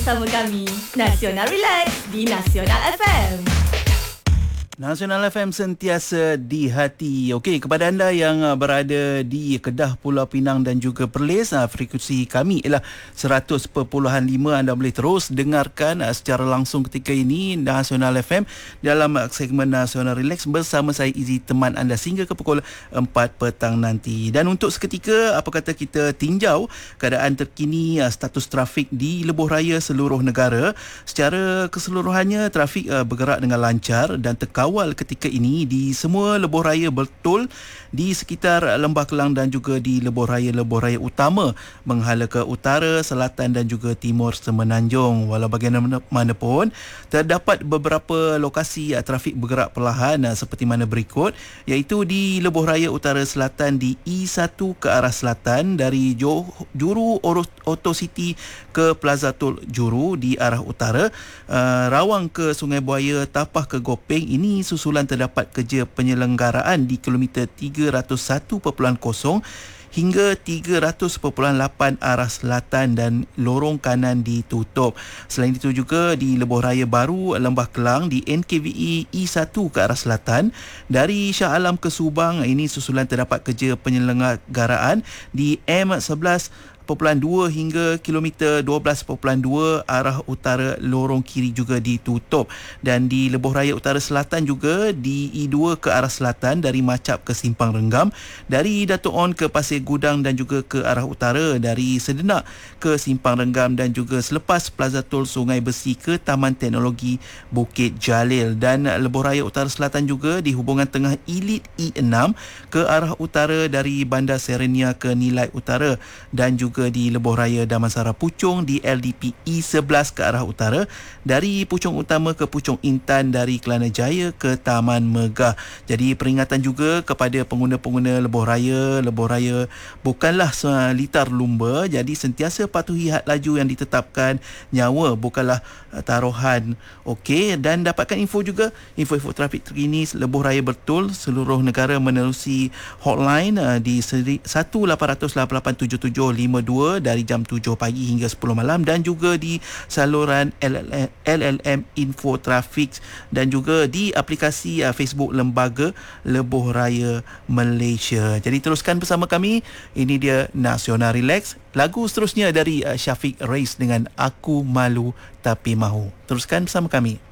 bersama kami, Nasional Relax di Nasional FM. Nasional FM sentiasa di hati. Okey, kepada anda yang berada di Kedah, Pulau Pinang dan juga Perlis, frekuensi kami ialah 100.5. Anda boleh terus dengarkan secara langsung ketika ini Nasional FM dalam segmen Nasional Relax bersama saya Izzy, teman anda sehingga ke pukul 4 petang nanti. Dan untuk seketika, apa kata kita tinjau keadaan terkini status trafik di lebuh raya seluruh negara. Secara keseluruhannya, trafik bergerak dengan lancar dan terkawal ketika ini di semua lebuh raya betul di sekitar Lembah Kelang dan juga di lebuh raya utama menghala ke utara, selatan dan juga timur Semenanjung. Walau bagaimanapun, terdapat beberapa lokasi trafik bergerak perlahan seperti mana berikut, iaitu di lebuh raya utara selatan di E1 ke arah selatan dari Juru Auto City ke Plaza Tol Juru di arah utara, Rawang ke Sungai Buaya, Tapah ke Gopeng. Ini susulan terdapat kerja penyelenggaraan di kilometer 301.0 hingga 300.8 arah selatan dan lorong kanan ditutup. Selain itu juga di lebuh raya baru Lembah Kelang di NKVE E1 ke arah selatan dari Shah Alam ke Subang, ini susulan terdapat kerja penyelenggaraan di M11.2 hingga kilometer 12.2 arah utara lorong kiri juga ditutup. Dan di lebuh raya utara selatan juga di E2 ke arah selatan dari Macap ke Simpang Renggam, dari Dato' On ke Pasir Gudang dan juga ke arah utara dari Sedenak ke Simpang Renggam dan juga selepas Plaza Tol Sungai Besi ke Taman Teknologi Bukit Jalil. Dan lebuh raya utara selatan juga di hubungan tengah Elite E6 ke arah utara dari Bandar Serenia ke Nilai Utara dan juga di lebuh raya Damansara Puchong di LDP E11 ke arah utara dari Puchong Utama ke Puchong Intan, dari Kelana Jaya ke Taman Megah. Jadi peringatan juga kepada pengguna-pengguna lebuh raya bukanlah litar lumba, jadi sentiasa patuhi had laju yang ditetapkan. Nyawa bukanlah taruhan. Okey, dan dapatkan info info trafik terkini lebuh raya betul seluruh negara menerusi hotline di 1-800-887752 dari jam 7 pagi hingga 10 malam, dan juga di saluran LLM Info Trafik dan juga di aplikasi Facebook Lembaga Lebuh Raya Malaysia. Jadi teruskan bersama kami. Ini dia Nasional Relax. Lagu seterusnya dari Syafiq Rais dengan Aku Malu Tapi Mahu. Teruskan bersama kami.